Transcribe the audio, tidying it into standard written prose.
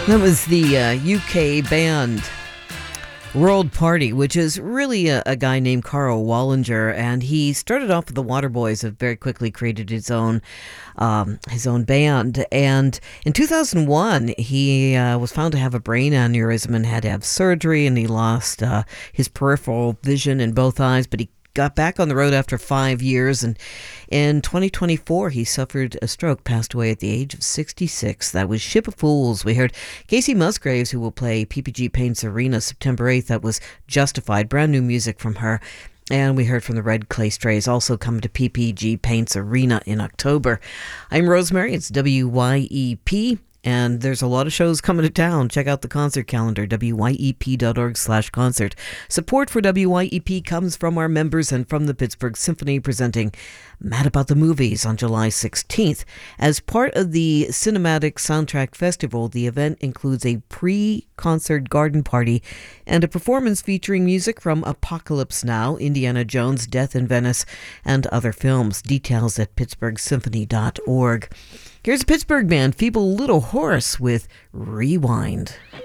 That was the UK band World Party, which is really a guy named Carl Wallinger, and he started off with the Waterboys and very quickly created his own band. And in 2001, he was found to have a brain aneurysm and had to have surgery, and he lost his peripheral vision in both eyes, but he got back on the road after 5 years, and in 2024 he suffered a stroke, passed away at the age of 66. That was Ship of Fools. We heard Casey Musgraves, who will play PPG Paints Arena September 8th. That was Justified, brand new music from her. And we heard from the Red Clay Strays, also coming to PPG Paints Arena in October. I'm Rosemary. It's WYEP. And there's a lot of shows coming to town. Check out the concert calendar, wyep.org/concert. Support for WYEP comes from our members and from the Pittsburgh Symphony, presenting Mad About the Movies on July 16th. As part of the Cinematic Soundtrack Festival, the event includes a pre-concert garden party and a performance featuring music from Apocalypse Now, Indiana Jones, Death in Venice, and other films. Details at pittsburghsymphony.org. Here's a Pittsburgh band, Feeble Little Horse, with Rewind.